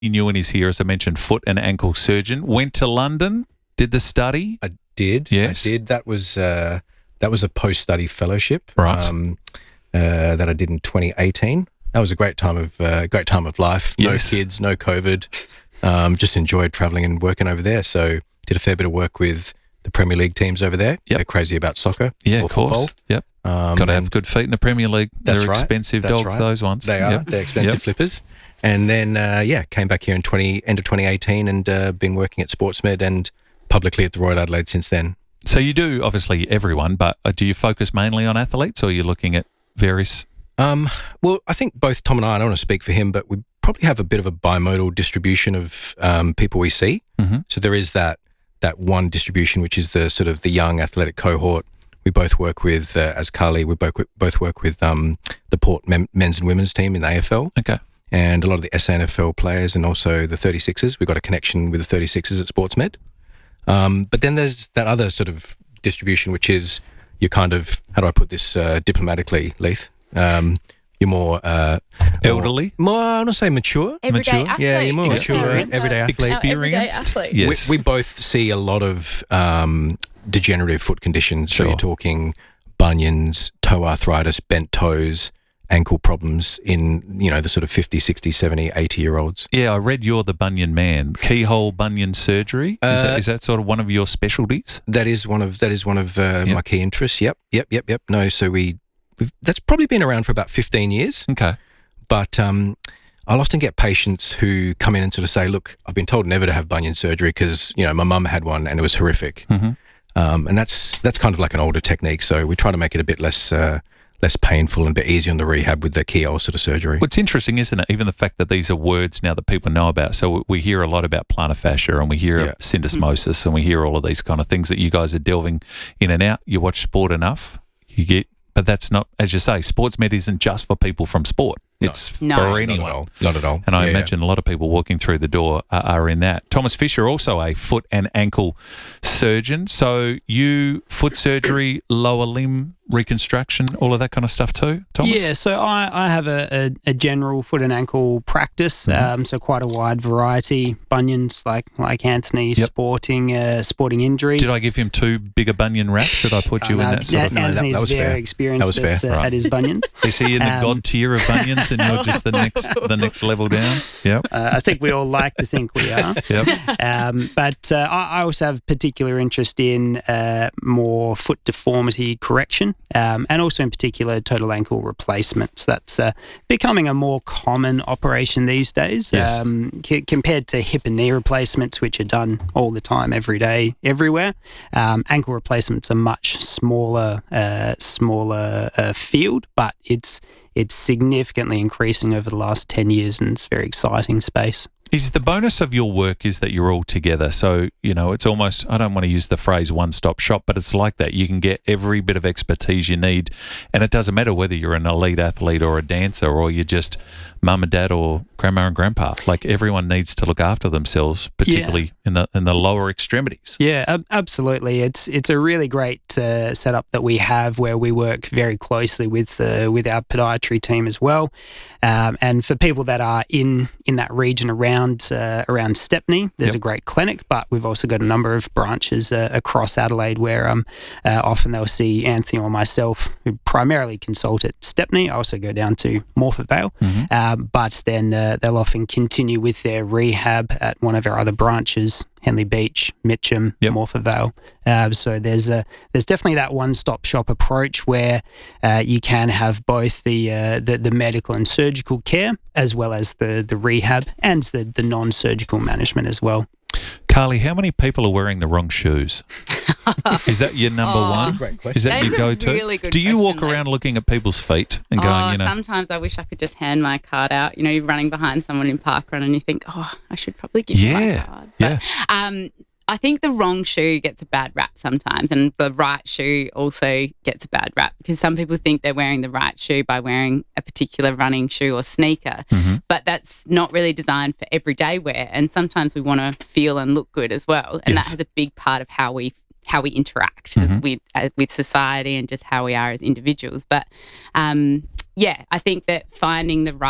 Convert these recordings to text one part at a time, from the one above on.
Nguyen is here, as I mentioned, foot and ankle surgeon. Went to London, did the study. I did. Yes. I did. That was a post-study fellowship. Right. That I did in 2018. That was a great time of life. Yes. No kids, no COVID. Just enjoyed travelling and working over there. So did a fair bit of work with the Premier League teams over there. Yep. They're crazy about soccer. Yeah, or of course. football. Yep. Got to have good feet in the Premier League. That's They're right. expensive That's dogs, right. those ones. They are. Yep. They're expensive flippers. And then, came back here in end of 2018 and been working at Sportsmed and publicly at the Royal Adelaide since then. So you do, obviously, everyone, but do you focus mainly on athletes or are you looking at various... Well, I think both Tom and I don't want to speak for him, but we probably have a bit of a bimodal distribution of people we see. Mm-hmm. So there is that one distribution, which is the sort of the young athletic cohort. We both work with, as Carly, we both work with the Port men's and women's team in the AFL. Okay. And a lot of the SANFL players and also the 36ers. We've got a connection with the 36ers at Sportsmed. But then there's that other sort of distribution, which is you're kind of, how do I put this diplomatically, Leith? You're more elderly? More, I want to say mature. Everyday Mature? athlete. Yeah, you're more mature, everyday athlete. Everyday Experienced? athlete. Yes. We both see a lot of degenerative foot conditions. Sure. So you're talking bunions, toe arthritis, bent toes, ankle problems in, the sort of 50, 60, 70, 80-year-olds. Yeah, I read you're the bunion man. Keyhole bunion surgery? Is that sort of one of your specialties? That is one of my key interests. Yep. No, so that's probably been around for about 15 years. Okay. But I'll often get patients who come in and sort of say, look, I've been told never to have bunion surgery because, my mum had one and it was horrific. Mm-hmm. And that's kind of like an older technique. So we try to make it a bit less painful and a bit easier on the rehab with the keyhole sort of surgery. What's interesting, isn't it? Even the fact that these are words now that people know about. So we hear a lot about plantar fascia and we hear syndesmosis and we hear all of these kind of things that you guys are delving in and out. You watch sport enough, but that's not, as you say, Sportsmed isn't just for people from sport. It's for anyone. Not at all. And I imagine a lot of people walking through the door are in that. Thomas Fisher, also a foot and ankle surgeon. So you, foot surgery, lower limb reconstruction, all of that kind of stuff too, Thomas? Yeah, so I have a general foot and ankle practice, so quite a wide variety. Bunions, like Anthony, sporting injuries. Did I give him too big a bunion rap? Should I put you in that sort of... Anthony's that was very fair. experienced at his bunions. Is he in the god tier of bunions and you're just the next level down? Yep. I think we all like to think we are. Yep. But I also have particular interest in more foot deformity correction. And also in particular total ankle replacements. That's becoming a more common operation these days compared to hip and knee replacements, which are done all the time, every day, everywhere. Ankle replacements are much smaller field, but it's significantly increasing over the last 10 years, and it's a very exciting space. Is the bonus of your work is that you're all together. So, it's almost, I don't want to use the phrase one-stop shop, but it's like that. You can get every bit of expertise you need. And it doesn't matter whether you're an elite athlete or a dancer or you're just mum and dad or grandma and grandpa. Like everyone needs to look after themselves, particularly in the lower extremities. Yeah, absolutely. It's a really great setup that we have where we work very closely with our podiatry team as well. And for people that are in that region around Stepney, there's a great clinic, but we've also got a number of branches across Adelaide where often they'll see Anthony or myself, who primarily consult at Stepney. I also go down to Morphett Vale, but then they'll often continue with their rehab at one of our other branches, Henley Beach, Mitcham, Morphett Vale. So there's definitely that one-stop shop approach where you can have both the medical and surgical care as well as the rehab and the non-surgical management as well. Carly, how many people are wearing the wrong shoes? Is that your number one? That's a great question. Is that That your is a go-to? really good Do you walk question, around looking at people's feet and going, Sometimes I wish I could just hand my card out. You're running behind someone in parkrun and you think, I should probably give you my card. But, I think the wrong shoe gets a bad rap sometimes, and the right shoe also gets a bad rap because some people think they're wearing the right shoe by wearing a particular running shoe or sneaker, but that's not really designed for everyday wear. And sometimes we want to feel and look good as well, and that has a big part of how we interact with society and just how we are as individuals. But I think that finding the right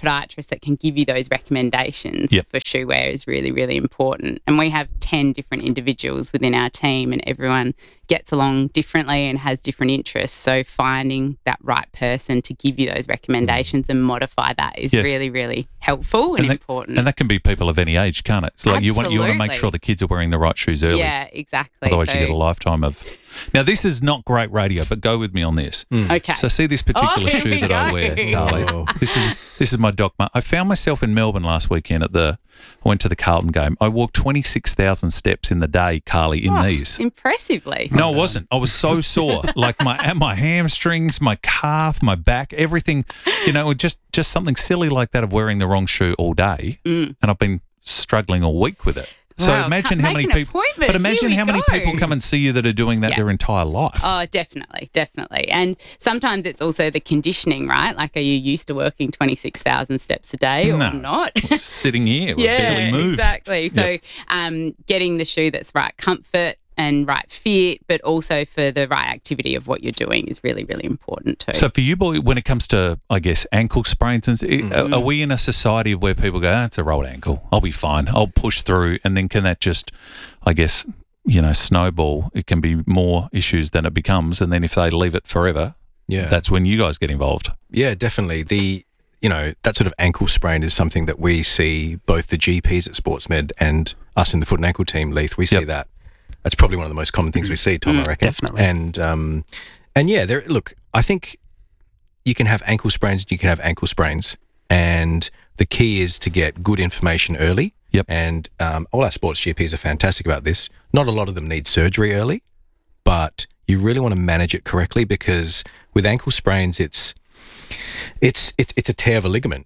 podiatrist that can give you those recommendations Yep. for shoe wear is really, really important. And we have 10 different individuals within our team, and everyone gets along differently and has different interests. So finding that right person to give you those recommendations and modify that is Yes. really, really helpful and important. And that can be people of any age, can't it? It's like you want to make Absolutely. sure the kids are wearing the right shoes early. Yeah, exactly. Otherwise, you get a lifetime of. Now, this is not great radio, but go with me on this. Okay. So, see this particular here shoe we that I go. wear, Carly. Oh. This is my Doc Martens. I found myself in Melbourne last weekend I went to the Carlton game. I walked 26,000 steps in the day, Carly, in these. Impressively. No, I wasn't. I was so sore, like my hamstrings, my calf, my back, everything. Just something silly like that of wearing the wrong shoe all day, and I've been struggling all week with it. So Wow, imagine how many make an people. appointment. But imagine Here how we many go. people come and see you that are doing that Yeah. their entire life. Oh, definitely. And sometimes it's also the conditioning, right? Like, are you used to working 26,000 steps a day or No. not? Sitting here, we barely move. Exactly. So getting the shoe that's right comfort and right fit, but also for the right activity of what you're doing is really, really important too. So for you, boy, when it comes to, I guess, ankle sprains, are we in a society where people go, it's a rolled ankle, I'll be fine, I'll push through, and then can that just, I guess, snowball? It can be more issues than it becomes, and then if they leave it forever, that's when you guys get involved. Yeah, definitely. That sort of ankle sprain is something that we see both the GPs at SportsMed and us in the foot and ankle team, Leith. We see Yep. that. That's probably one of the most common things we see, Tom, I reckon. Definitely. And yeah, look, I think you can have ankle sprains and you can have ankle sprains. And the key is to get good information early. Yep. And all our sports GPs are fantastic about this. Not a lot of them need surgery early, but you really want to manage it correctly, because with ankle sprains, it's a tear of a ligament.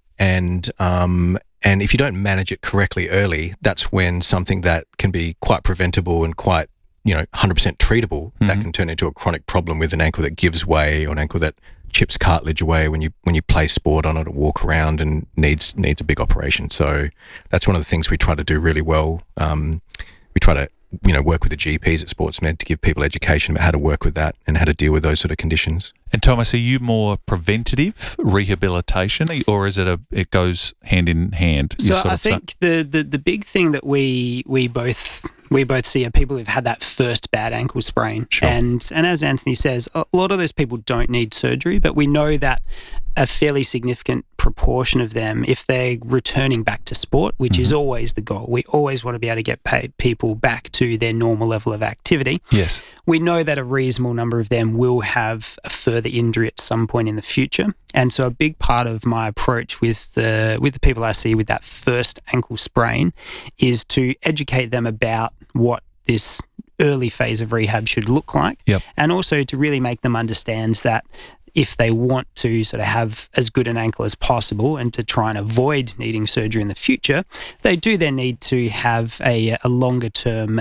And if you don't manage it correctly early, that's when something that can be quite preventable and quite, 100% treatable, that can turn into a chronic problem with an ankle that gives way, or an ankle that chips cartilage away when you play sport on it or walk around and needs a big operation. So that's one of the things we try to do really well. We try to work with the GPs at SportsMed to give people education about how to work with that and how to deal with those sort of conditions. And Thomas, are you more preventative rehabilitation, or is it goes hand in hand? So I think the big thing that we both see are people who've had that first bad ankle sprain. Sure. And as Anthony says, a lot of those people don't need surgery, but we know that a fairly significant proportion of them, if they're returning back to sport, which is always the goal, we always want to be able to get people back to their normal level of activity. Yes. We know that a reasonable number of them will have a further injury at some point in the future. And so a big part of my approach with the people I see with that first ankle sprain is to educate them about what this early phase of rehab should look like. Yep. And also to really make them understand that if they want to sort of have as good an ankle as possible and to try and avoid needing surgery in the future, they do then need to have a longer term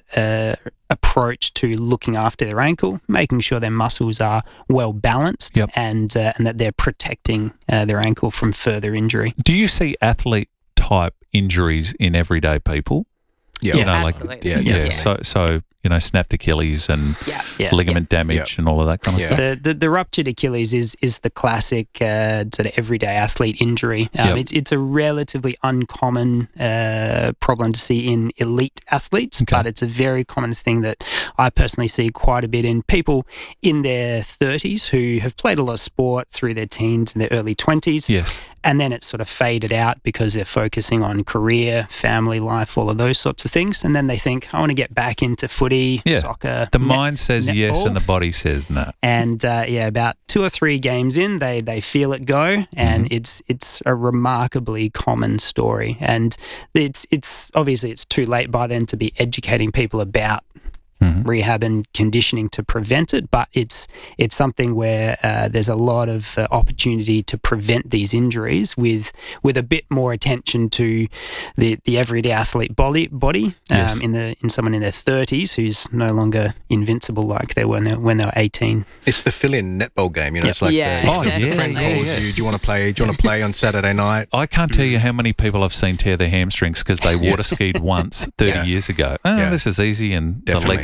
approach to looking after their ankle, making sure their muscles are well balanced. Yep. and that they're protecting their ankle from further injury. Do you see athlete type injuries in everyday people? Yeah. Absolutely. Yeah. So snapped Achilles and Yeah. ligament damage and all of that kind of Yeah. stuff. The ruptured Achilles is the classic sort of everyday athlete injury. Yep. It's a relatively uncommon problem to see in elite athletes, Okay. but it's a very common thing that I personally see quite a bit in people in their 30s who have played a lot of sport through their teens and their early 20s. Yes. And then it's sort of faded out because they're focusing on career, family life, all of those sorts of things. And then they think, I want to get back into footy, soccer. The mind says yes netball. and the body says no. And about 2 or 3 games in, they feel it go, and it's a remarkably common story. And it's obviously it's too late by then to be educating people about rehab and conditioning to prevent it, but it's something where there's a lot of opportunity to prevent these injuries with a bit more attention to the everyday athlete body Yes. in someone in their 30s who's no longer invincible like they were when they were 18. It's the fill-in netball game, Yep. It's like Yeah, Oh, yeah, the friend definitely. calls you, do you want to play? Do you want to play on Saturday night? I can't tell you how many people I've seen tear their hamstrings because they water skied once 30 Yeah. years ago. Yeah. This is easy, and Definitely. the legs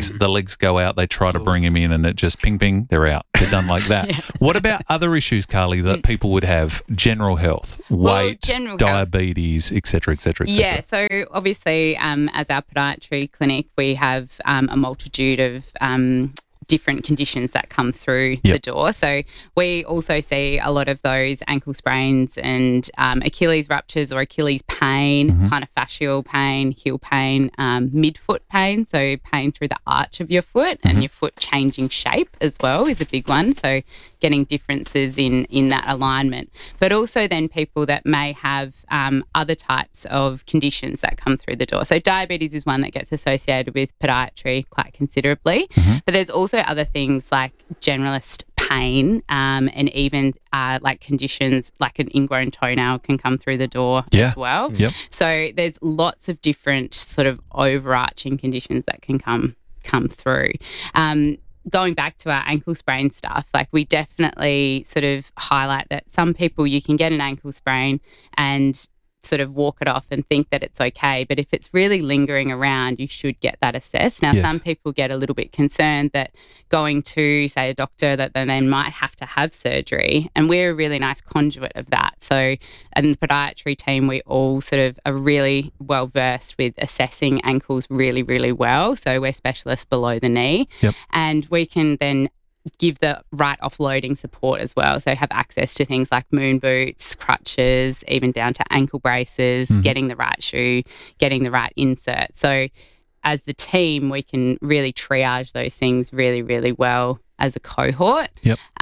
the legs go out, they try to bring him in, and it just ping, ping, they're out. They're done like that. Yeah. What about other issues, Carly, that people would have? General health, weight, general health. diabetes, et cetera, et cetera, et cetera. Yeah, so obviously as our podiatry clinic, we have a multitude of different conditions that come through the door. So we also see a lot of those ankle sprains and Achilles ruptures or Achilles pain, plantar fascial pain, heel pain, midfoot pain, so pain through the arch of your foot and your foot changing shape as well is a big one. So getting differences in that alignment. But also then people that may have other types of conditions that come through the door. So diabetes is one that gets associated with podiatry quite considerably. But there's also other things like generalist pain and even like conditions like an ingrown toenail can come through the door as well. So there's lots of different sort of overarching conditions that can come through. Going back to our ankle sprain stuff, like we definitely sort of highlight that some people you can get an ankle sprain and sort of walk it off and think that it's okay. But if it's really lingering around, you should get that assessed. Now, some people get a little bit concerned that going to, say, a doctor that then they might have to have surgery. And we're a really nice conduit of that. So in the podiatry team, we all sort of are really well versed with assessing ankles really, really well. So we're specialists below the knee. And we can then give the right offloading support as well. So have access to things like moon boots, crutches, even down to ankle braces, getting the right shoe, getting the right insert. So as the team, we can really triage those things really, really well as a cohort.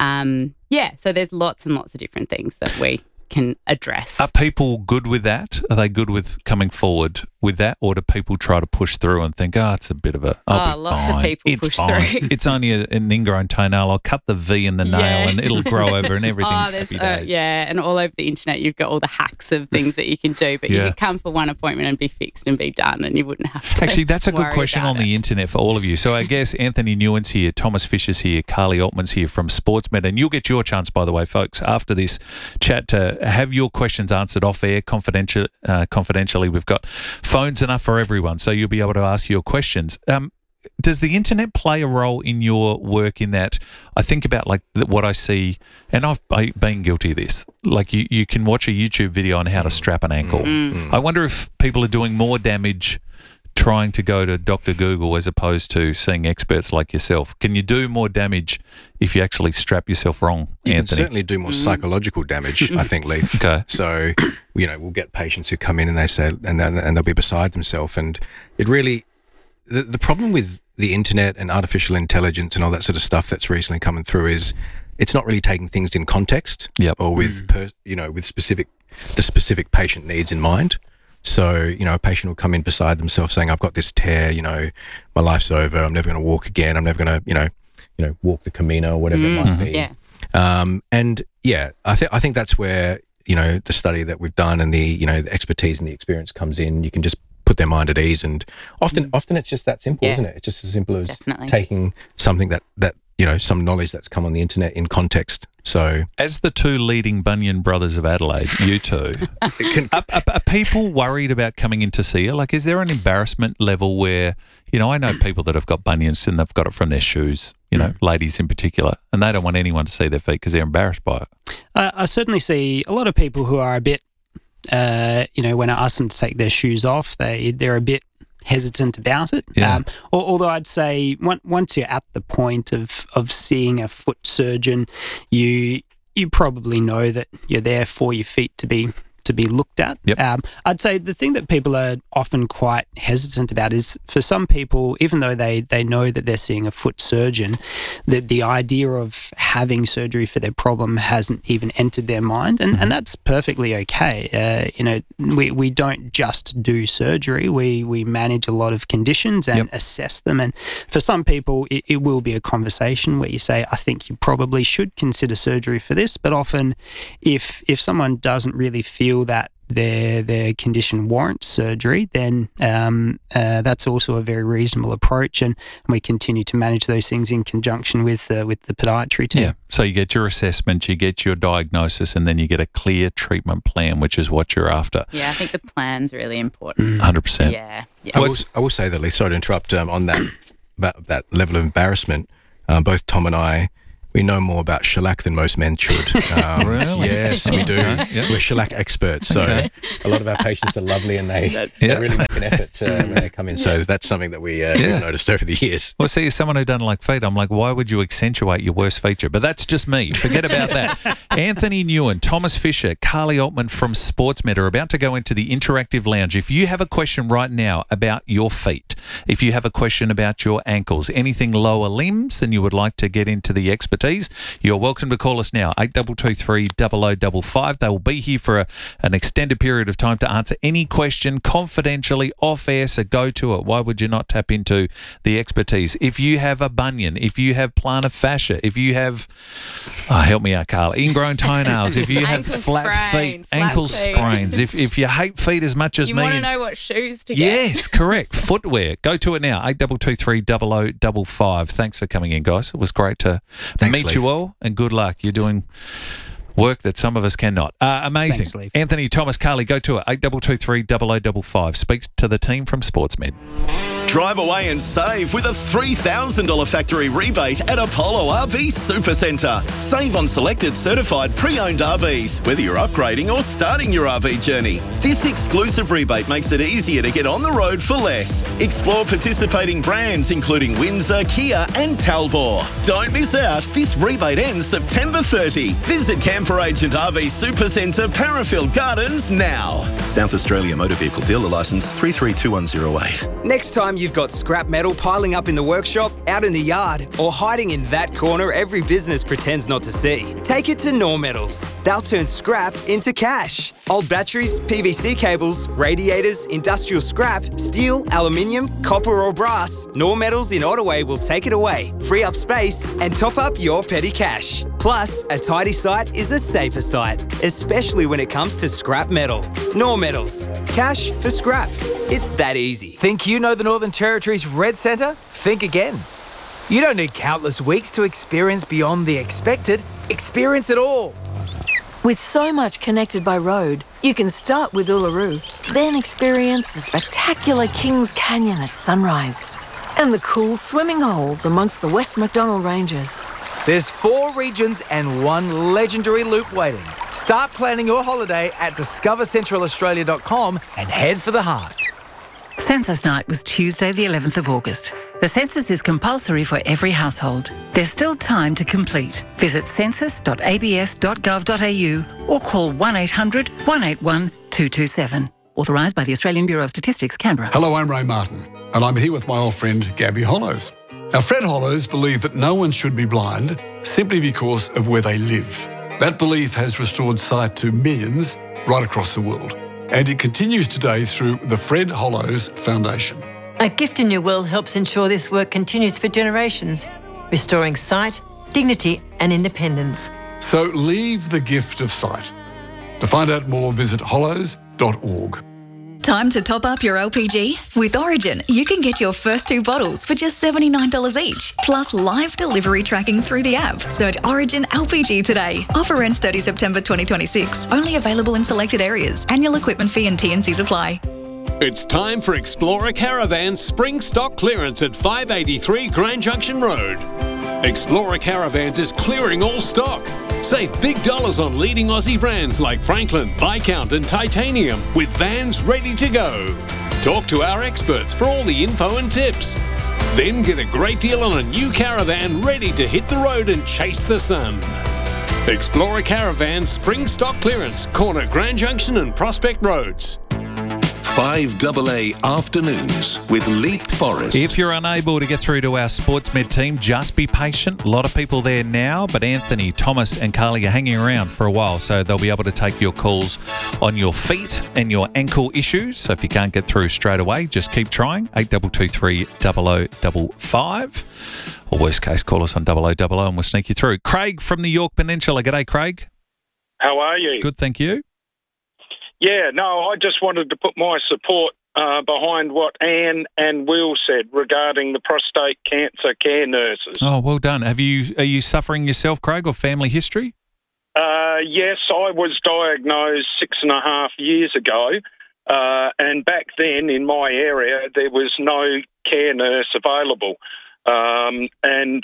So there's lots and lots of different things that we can address. Are people good with that? Are they good with coming forward with that, or do people try to push through and think, it's a bit of a lots of people it's push fine. through. It's only an ingrown toenail. I'll cut the V in the nail and it'll grow over and everything's happy days. And all over the internet you've got all the hacks of things that you can do, but you could come for one appointment and be fixed and be done, and you wouldn't have to. Actually, that's a good question on the internet for all of you. So I guess Anthony Newen's here, Thomas Fisher's here, Carly Altman's here from SportsMed, and you'll get your chance, by the way, folks, after this chat to have your questions answered off air confidentially. We've got phones enough for everyone, so you'll be able to ask your questions. Does the internet play a role in your work in that? I think about like what I see, and I've been guilty of this. Like you can watch a YouTube video on how to strap an ankle. I wonder if people are doing more damage trying to go to Dr. Google as opposed to seeing experts like yourself. Can you do more damage if you actually strap yourself wrong, You Anthony? can certainly do more psychological damage, I think, Leith. Okay. So, we'll get patients who come in and they say, and they'll be beside themselves. And it really, the problem with the internet and artificial intelligence and all that sort of stuff that's recently coming through is it's not really taking things in context or with, with the specific patient needs in mind. So, a patient will come in beside themselves saying, I've got this tear, my life's over. I'm never going to walk again. I'm never going to, walk the Camino or whatever it might be. I think that's where, the study that we've done and the expertise and the experience comes in. You can just put their mind at ease. And often it's just that simple, isn't it? It's just as simple as taking something that some knowledge that's come on the internet in context. So, as the two leading bunion brothers of Adelaide, you two, are people worried about coming in to see you? Like, is there an embarrassment level where, I know people that have got bunions and they've got it from their shoes, ladies in particular, and they don't want anyone to see their feet because they're embarrassed by it. I certainly see a lot of people who are a bit, when I ask them to take their shoes off, they're a bit hesitant about it. Although I'd say once you're at the point of seeing a foot surgeon, you probably know that you're there for your feet to be looked at. I'd say the thing that people are often quite hesitant about is, for some people, even though they know that they're seeing a foot surgeon, that the idea of having surgery for their problem hasn't even entered their mind, and that's perfectly okay. We don't just do surgery. We manage a lot of conditions and assess them, and for some people it will be a conversation where you say, I think you probably should consider surgery for this, but often if someone doesn't really feel that their condition warrants surgery, then that's also a very reasonable approach, and we continue to manage those things in conjunction with the podiatry team. So you get your assessment, you get your diagnosis, and then you get a clear treatment plan, which is what you're after. I think the plan's really important. 100%. Yeah. I will say that, Lee, sorry to interrupt on that. that level of embarrassment, both Tom and I, we know more about shellac than most men should. Really? Yes, we do. Yeah. We're shellac experts. So a lot of our patients are lovely and they really make an effort when they come in. So that's something that we've noticed over the years. Well, see, as someone who doesn't like feet, I'm like, why would you accentuate your worst feature? But that's just me. Forget about that. Anthony Newen, Thomas Fisher, Carly Altman from SportsMed are about to go into the interactive lounge. If you have a question right now about your feet, if you have a question about your ankles, anything lower limbs, and you would like to get into the expertise, you're welcome to call us now, 8223 0055. They will be here for an extended period of time to answer any question confidentially off air, so go to it. Why would you not tap into the expertise? If you have a bunion, if you have plantar fascia, if you have, help me out, Carl, ingrown toenails, if you have flat feet, ankle sprains, if you hate feet as much as me. You want to know what shoes to get? Yes, correct. Footwear. Go to it now, 8223 0055. Thanks for coming in, guys. It was great to meet you all, and good luck. You're doing work that some of us cannot. Amazing. Thanks, Leif. Anthony, Thomas, Carly, go to it, 8223 0055. Speaks to the team from SportsMed. Drive away and save with a $3,000 factory rebate at Apollo RV Supercentre. Save on selected certified pre-owned RVs, whether you're upgrading or starting your RV journey. This exclusive rebate makes it easier to get on the road for less. Explore participating brands including Windsor, Kia and Talbot. Don't miss out. This rebate ends September 30. Visit Camper Agent RV Supercentre, Parafield Gardens now. South Australia Motor Vehicle Dealer Licence 332108. Next time you've got scrap metal piling up in the workshop, out in the yard, or hiding in that corner every business pretends not to see, take it to Nor Metals. They'll turn scrap into cash. Old batteries, PVC cables, radiators, industrial scrap, steel, aluminium, copper or brass, Nor Metals in Ottaway will take it away, free up space and top up your petty cash. Plus, a tidy site is a safer site, especially when it comes to scrap metal. Nor Metals. Cash for scrap. It's that easy. Think you know the Northern Territory's Red Centre? Think again. You don't need countless weeks to experience beyond the expected. Experience it all. With so much connected by road, you can start with Uluru, then experience the spectacular Kings Canyon at sunrise and the cool swimming holes amongst the West MacDonnell Ranges. There's 4 regions and 1 legendary loop waiting. Start planning your holiday at discovercentralaustralia.com and head for the heart. Census Night was Tuesday the 11th of August. The census is compulsory for every household. There's still time to complete. Visit census.abs.gov.au or call 1800 181 227. Authorised by the Australian Bureau of Statistics, Canberra. Hello, I'm Ray Martin, and I'm here with my old friend Gabby Hollows. Now, Fred Hollows believed that no one should be blind simply because of where they live. That belief has restored sight to millions right across the world, and it continues today through the Fred Hollows Foundation. A Gift in Your Will helps ensure this work continues for generations, restoring sight, dignity and independence. So leave the gift of sight. To find out more, visit hollows.org. Time to top up your LPG? With Origin, you can get your first 2 bottles for just $79 each, plus live delivery tracking through the app. Search Origin LPG today. Offer ends 30 September 2026. Only available in selected areas. Annual equipment fee and T&Cs apply. It's time for Explorer Caravan's spring stock clearance at 583 Grand Junction Road. Explorer Caravans is clearing all stock. Save big dollars on leading Aussie brands like Franklin, Viscount and Titanium with vans ready to go. Talk to our experts for all the info and tips. Then get a great deal on a new caravan ready to hit the road and chase the sun. Explorer Caravan spring stock clearance, corner Grand Junction and Prospect Roads. 5AA Afternoons with Leap Forrest. If you're unable to get through to our SportsMed team, just be patient. A lot of people there now, but Anthony, Thomas and Carly are hanging around for a while, so they'll be able to take your calls on your feet and your ankle issues. So if you can't get through straight away, just keep trying. 8223 0055. Or worst case, call us on 0000 and we'll sneak you through. Craig from the York Peninsula. G'day, Craig. How are you? Good, thank you. Yeah, no, I just wanted to put my support behind what Anne and Will said regarding the prostate cancer care nurses. Oh, well done. Are you suffering yourself, Craig, or family history? Yes, I was diagnosed 6.5 years ago, and back then in my area there was no care nurse available. And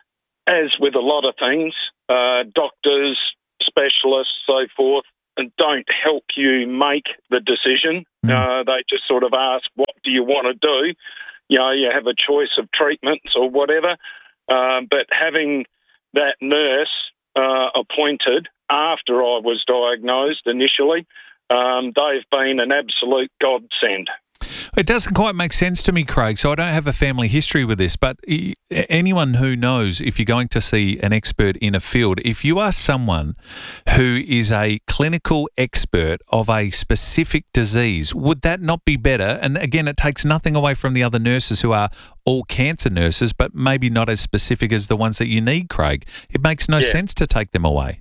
as with a lot of things, doctors, specialists, so forth, don't help you make the decision. They just sort of ask, what do you want to do? You know, you have a choice of treatments or whatever. But having that nurse appointed after I was diagnosed initially, they've been an absolute godsend. It doesn't quite make sense to me, Craig, so I don't have a family history with this, but anyone who knows, if you're going to see an expert in a field, if you are someone who is a clinical expert of a specific disease, would that not be better? And again, it takes nothing away from the other nurses who are all cancer nurses, but maybe not as specific as the ones that you need, Craig. It makes no sense to take them away.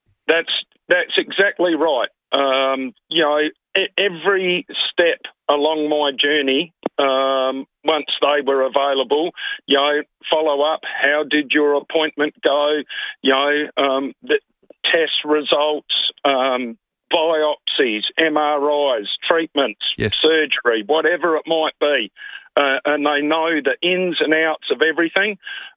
That's exactly right. You know, every step along my journey, once they were available, you know, follow up, how did your appointment go, you know, the test results, biopsies, MRIs, treatments, surgery, whatever it might be. And they know the ins and outs of everything,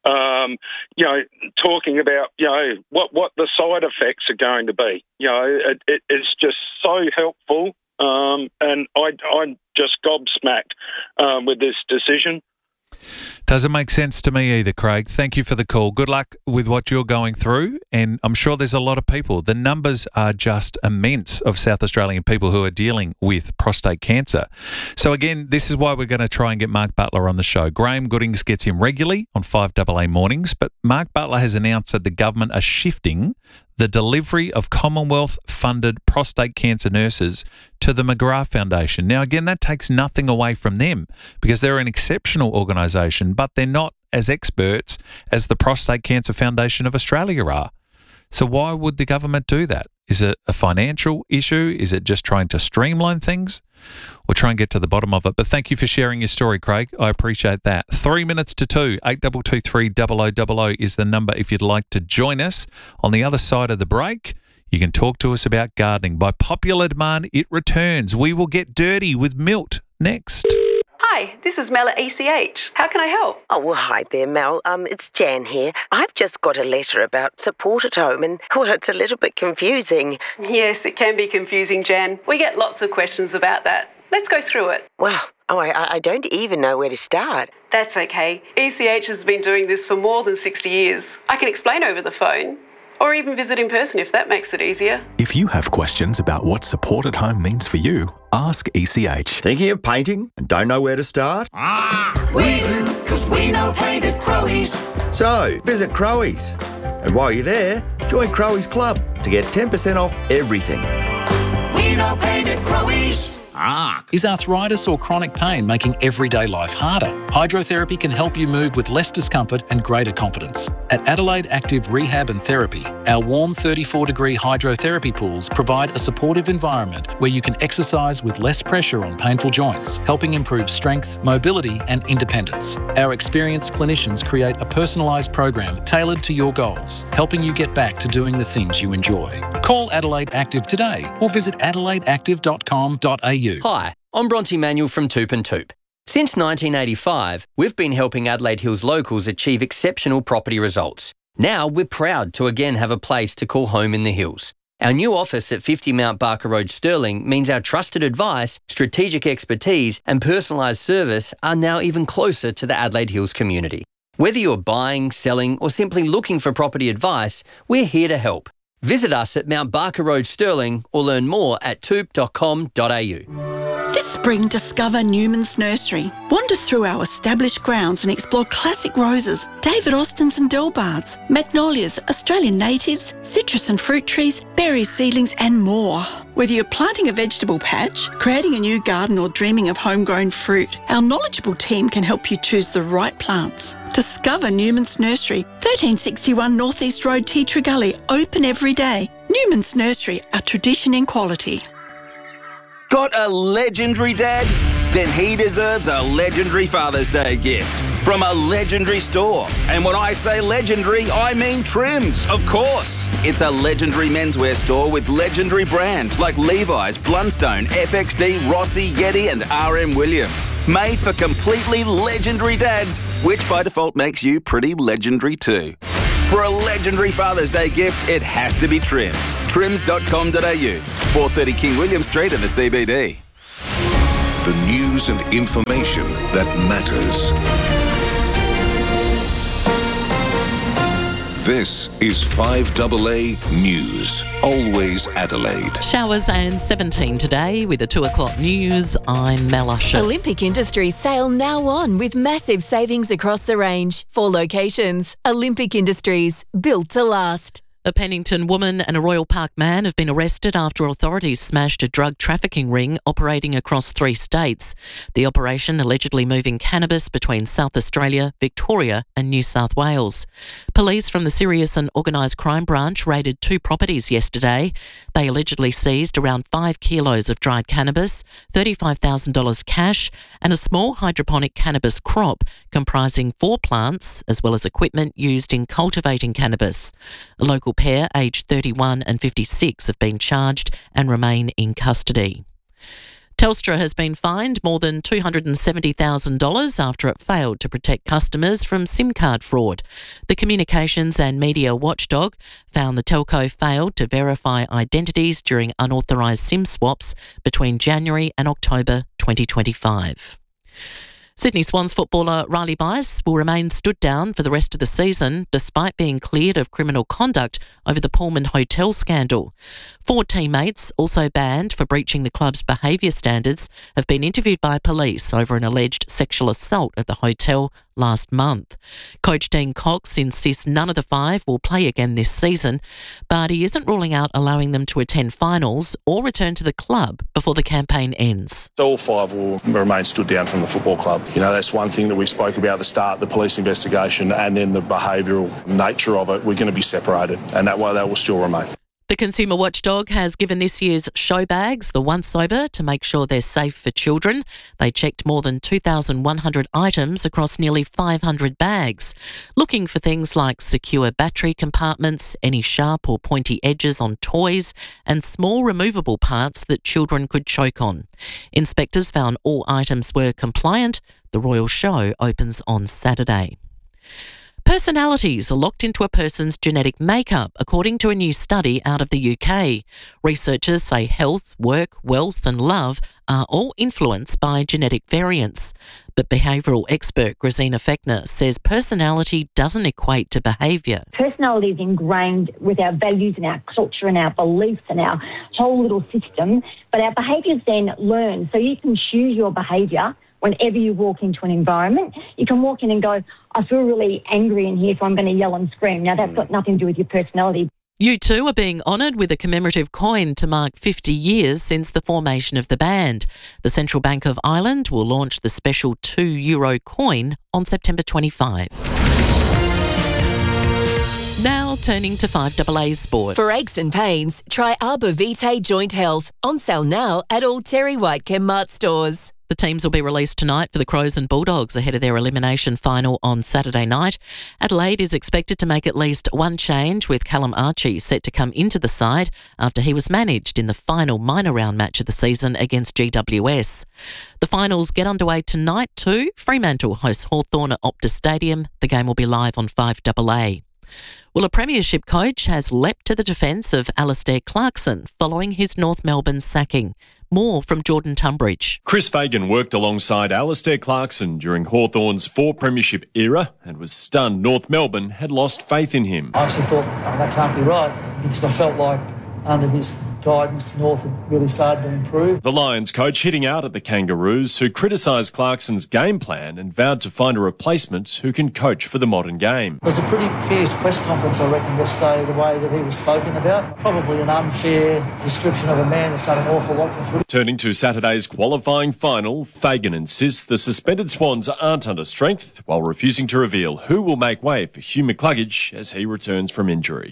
you know, talking about, you know, what the side effects are going to be. You know, it's just so helpful, and I'm just gobsmacked with this decision. Doesn't make sense to me either, Craig. Thank you for the call. Good luck with what you're going through, and I'm sure there's a lot of people. The numbers are just immense of South Australian people who are dealing with prostate cancer. So again, this is why we're going to try and get Mark Butler on the show. Graham Goodings gets him regularly on 5AA mornings, but Mark Butler has announced that the government are shifting the delivery of Commonwealth-funded prostate cancer nurses to the McGrath Foundation. Now, again, that takes nothing away from them because they're an exceptional organisation, but they're not as experts as the Prostate Cancer Foundation of Australia are. So why would the government do that? Is it a financial issue? Is it just trying to streamline things? We'll try and get to the bottom of it. But thank you for sharing your story, Craig. I appreciate that. 3 minutes to 2, 8223 0000 is the number if you'd like to join us. On the other side of the break, you can talk to us about gardening. By popular demand, it returns. We will get dirty with Milt next. Hi, this is Mel at ECH. How can I help? Oh, well, hi there, Mel. It's Jan here. I've just got a letter about support at home and, well, it's a little bit confusing. Yes, it can be confusing, Jan. We get lots of questions about that. Let's go through it. Well, I don't even know where to start. That's okay. ECH has been doing this for more than 60 years. I can explain over the phone. Or even visit in person if that makes it easier. If you have questions about what support at home means for you, ask ECH. Thinking of painting and don't know where to start? We do, because we know paint at Crowies. So, visit Crowies. And while you're there, join Crowies Club to get 10% off everything. We know paint at Crowies. Is arthritis or chronic pain making everyday life harder? Hydrotherapy can help you move with less discomfort and greater confidence. At Adelaide Active Rehab and Therapy, our warm 34-degree hydrotherapy pools provide a supportive environment where you can exercise with less pressure on painful joints, helping improve strength, mobility and independence. Our experienced clinicians create a personalised program tailored to your goals, helping you get back to doing the things you enjoy. Call Adelaide Active today or visit adelaideactive.com.au. Hi, I'm Bronte Manuel from Toop and Toop. Since 1985, we've been helping Adelaide Hills locals achieve exceptional property results. Now we're proud to again have a place to call home in the hills. Our new office at 50 Mount Barker Road, Stirling, means our trusted advice, strategic expertise and personalised service are now even closer to the Adelaide Hills community. Whether you're buying, selling or simply looking for property advice, we're here to help. Visit us at Mount Barker Road, Stirling, or learn more at toop.com.au. This spring, discover Newman's Nursery. Wander through our established grounds and explore classic roses, David Austins and Delbards, magnolias, Australian natives, citrus and fruit trees, berry seedlings and more. Whether you're planting a vegetable patch, creating a new garden or dreaming of homegrown fruit, our knowledgeable team can help you choose the right plants. Discover Newman's Nursery, 1361 North East Road, Teatree Gully, open every day. Newman's Nursery, our tradition in quality. Got a legendary dad? then he deserves a legendary Father's Day gift from a legendary store. And when I say legendary, I mean Trims, of course. It's a legendary menswear store with legendary brands like Levi's, Blundstone, FXD, Rossi, Yeti and RM Williams. Made for completely legendary dads, which by default makes you pretty legendary too. For a legendary Father's Day gift, it has to be Trims. Trims.com.au, 430 King William Street in the CBD. The news and information that matters. This is 5AA News. Always Adelaide. Showers and 17 today with the 2 o'clock news. I'm Mel Usher. Olympic Industries sale now on with massive savings across the range. 4 locations. Olympic Industries, built to last. A Pennington woman and a Royal Park man have been arrested after authorities smashed a drug trafficking ring operating across 3 states. The operation allegedly moving cannabis between South Australia, Victoria and New South Wales. Police from the Serious and Organised Crime Branch raided 2 properties yesterday. They allegedly seized around 5 kilos of dried cannabis, $35,000 cash and a small hydroponic cannabis crop comprising 4 plants as well as equipment used in cultivating cannabis. A local pair, aged 31 and 56, have been charged and remain in custody. Telstra has been fined more than $270,000 after it failed to protect customers from SIM card fraud. The Communications and Media Watchdog found the telco failed to verify identities during unauthorised SIM swaps between January and October 2025. Sydney Swans footballer Riley Bice will remain stood down for the rest of the season despite being cleared of criminal conduct over the Pullman Hotel scandal. 4 teammates, also banned for breaching the club's behaviour standards, have been interviewed by police over an alleged sexual assault at the hotel last month. Coach Dean Cox insists none of the 5 will play again this season, but he isn't ruling out allowing them to attend finals or return to the club before the campaign ends. All 5 will remain stood down from the football club. You know, that's one thing that we spoke about at the start, the police investigation and then the behavioural nature of it. We're going to be separated and that way they will still remain. The Consumer Watchdog has given this year's show bags the once-over to make sure they're safe for children. They checked more than 2,100 items across nearly 500 bags, looking for things like secure battery compartments, any sharp or pointy edges on toys, and small removable parts that children could choke on. Inspectors found all items were compliant. The Royal Show opens on Saturday. Personalities are locked into a person's genetic makeup, according to a new study out of the UK. Researchers say health, work, wealth and love are all influenced by genetic variants. But behavioural expert Grazina Fechner says personality doesn't equate to behaviour. Personality is ingrained with our values and our culture and our beliefs and our whole little system, but our behaviours then learn. So you can choose your behaviour. Whenever you walk into an environment, you can walk in and go, I feel really angry in here, so I'm going to yell and scream. Now, that's got nothing to do with your personality. U2 are being honoured with a commemorative coin to mark 50 years since the formation of the band. The Central Bank of Ireland will launch the special €2 coin on September 25. Now turning to 5AA Sport. For aches and pains, try Arbor Vitae Joint Health. On sale now at all Terry White Chemmart stores. The teams will be released tonight for the Crows and Bulldogs ahead of their elimination final on Saturday night. Adelaide is expected to make at least one change, with Callum Archie set to come into the side after he was managed in the final minor round match of the season against GWS. The finals get underway tonight too. Fremantle hosts Hawthorn at Optus Stadium. The game will be live on 5AA. Well, a premiership coach has leapt to the defence of Alastair Clarkson following his North Melbourne sacking. More from Jordan Tunbridge. Chris Fagan worked alongside Alastair Clarkson during Hawthorn's 4 premiership era and was stunned North Melbourne had lost faith in him. I actually thought, that can't be right, because I felt like under his guidance, North had really started to improve. The Lions coach hitting out at the Kangaroos, who criticised Clarkson's game plan and vowed to find a replacement who can coach for the modern game. It was a pretty fierce press conference, I reckon, yesterday, the way that he was spoken about. Probably an unfair description of a man that's done an awful lot for footy. Turning to Saturday's qualifying final, Fagan insists the suspended Swans aren't under strength, while refusing to reveal who will make way for Hugh McCluggage as he returns from injury.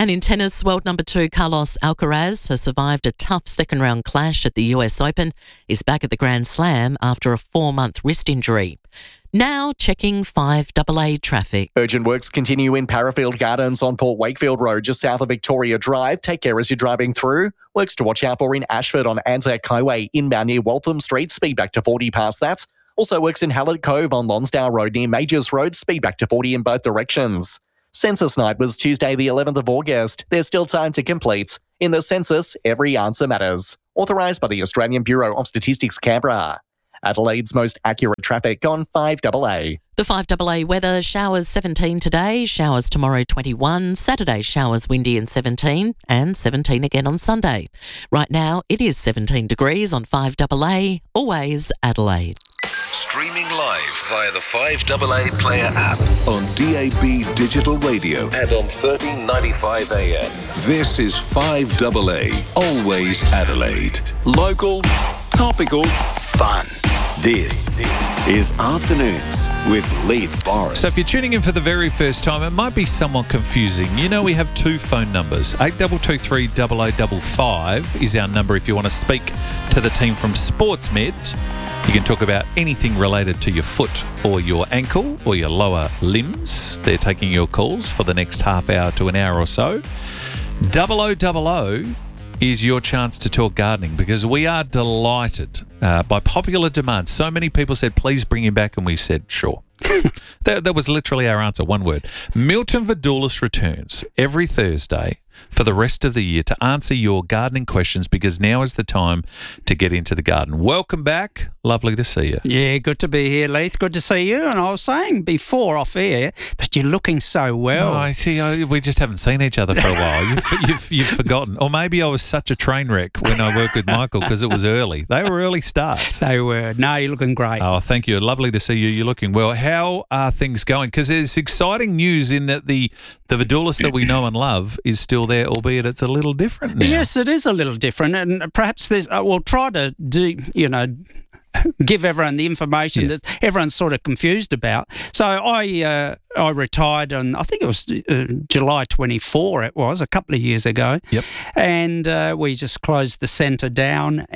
And in tennis, world number 2 Carlos Alcaraz has survived a tough second-round clash at the US Open, is back at the Grand Slam after a 4-month wrist injury. Now checking 5AA traffic. Urgent works continue in Parafield Gardens on Port Wakefield Road, just south of Victoria Drive. Take care as you're driving through. Works to watch out for in Ashford on Anzac Highway, inbound near Waltham Street, speed back to 40 past that. Also works in Hallett Cove on Lonsdale Road near Majors Road, speed back to 40 in both directions. Census night was Tuesday the 11th of August. There's still time to complete. In the census, every answer matters. Authorised by the Australian Bureau of Statistics, Canberra. Adelaide's most accurate traffic on 5AA. The 5AA weather, showers 17 today, showers tomorrow 21, Saturday showers windy and 17, and 17 again on Sunday. Right now it is 17 degrees on 5AA, always Adelaide. Streaming live via the 5AA Player app on DAB Digital Radio and on 1395 AM. This is 5AA, always Adelaide. Local, topical, fun. This is Afternoons with Leith Forrest. So if you're tuning in for the very first time, it might be somewhat confusing. You know, we have 2 phone numbers. 8223 0055 is our number if you want to speak to the team from Sportsmed. You can talk about anything related to your foot or your ankle or your lower limbs. They're taking your calls for the next half hour to an hour or so. 0000 is your chance to talk gardening, because we are delighted by popular demand. So many people said, please bring him back, and we said, sure. That was literally our answer, one word. Milton Vidoulis returns every Thursday for the rest of the year to answer your gardening questions, because now is the time to get into the garden. Welcome back. Lovely to see you. Yeah, good to be here, Leith. Good to see you. And I was saying before off air that you're looking so well. No, I see. We just haven't seen each other for a while. You've forgotten. Or maybe I was such a train wreck when I worked with Michael because it was early. They were early starts. They were. No, you're looking great. Oh, thank you. Lovely to see you. You're looking well. How are things going? Because there's exciting news in that the Vidoulis that we know and love is still there, albeit it's a little different now. Yes, it is a little different. And perhaps there's, we'll try to do, give everyone the information that everyone's sort of confused about. So I retired on, I think it was July 24, it was, a couple of years ago. Yep. And we just closed the centre down,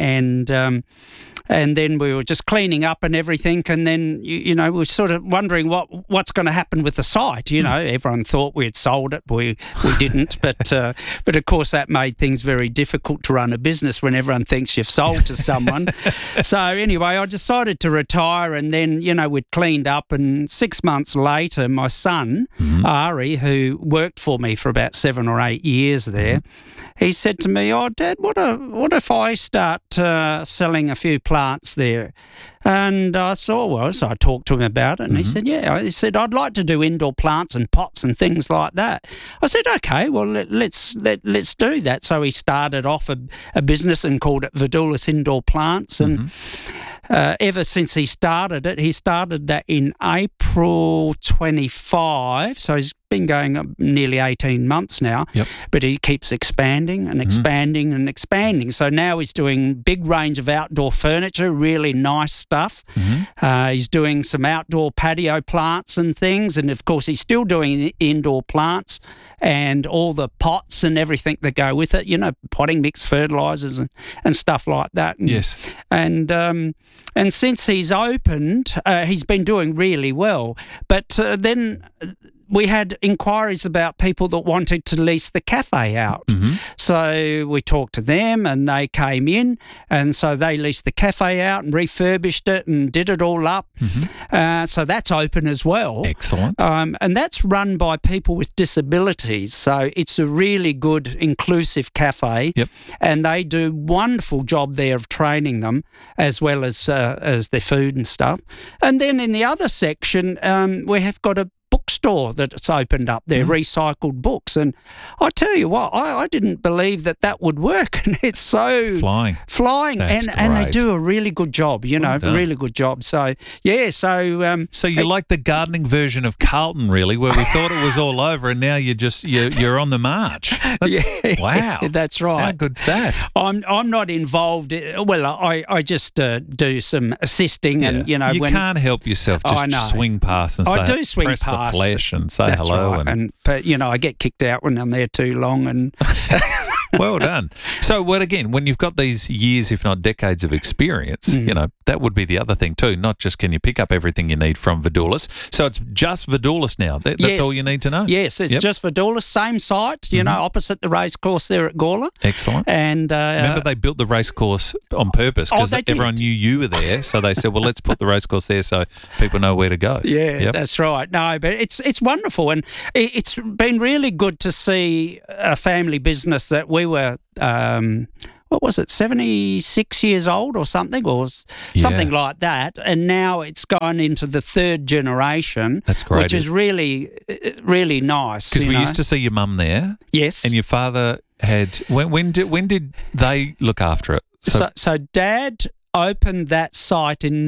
and then we were just cleaning up and everything, and then, we were sort of wondering what's going to happen with the site. Everyone thought we had sold it. We didn't, but of course that made things very difficult to run a business when everyone thinks you've sold to someone. So anyway, I decided to retire, and then, we'd cleaned up, and 6 months later, my son, Ari, who worked for me for about 7 or 8 years there, he said to me, "Oh, Dad, what if I start selling a few plants there?" And I saw, so I talked to him about it, and he said, "Yeah." He said, "I'd like to do indoor plants and pots and things like that." I said, "Okay, well, let's do that." So he started off a business and called it Vidoulis Indoor Plants, and ever since he started that in April 25, so he's been going up nearly 18 months now, but he keeps expanding and expanding and expanding. So now he's doing big range of outdoor furniture, really nice stuff. He's doing some outdoor patio plants and things, and of course he's still doing the indoor plants and all the pots and everything that go with it, potting mix, fertilisers and stuff like that. And since he's opened, he's been doing really well. But then we had inquiries about people that wanted to lease the cafe out. So we talked to them, and they came in, and so they leased the cafe out and refurbished it and did it all up. So that's open as well. Excellent. And that's run by people with disabilities. So it's a really good, inclusive cafe. And they do a wonderful job there of training them, as well as their food and stuff. And then in the other section, we have got a bookstore that's opened up there, recycled books, and I tell you what, I didn't believe that would work, and it's so flying, and they do a really good job, really good job. So so you're like the gardening version of Carlton, really, where we thought it was all over, and now you're on the march. Wow, that's right. How good's that? I'm not involved. Well, I just do some assisting, and you can't help yourself. Just swing past and say, I do swing past. fast. the flesh and say That's hello. Right. But I get kicked out when I'm there too long. And well done. So, again, when you've got these years, if not decades of experience, that would be the other thing too. Not just can you pick up everything you need from Vidoulis. So it's just Vidoulis now. That's all you need to know. Yes, it's just Vidoulis, same site, opposite the race course there at Gawler. Excellent. And remember, they built the race course on purpose because everyone knew you were there. So they said, well, let's put the race course there so people know where to go. Yeah, that's right. No, but it's wonderful. And it's been really good to see a family business that we were, 76 years old or something like that. And now it's gone into the third generation. That's great. Which is really, really nice. Because we used to see your mum there. Yes. And your father had, when did they look after it? So Dad opened that site in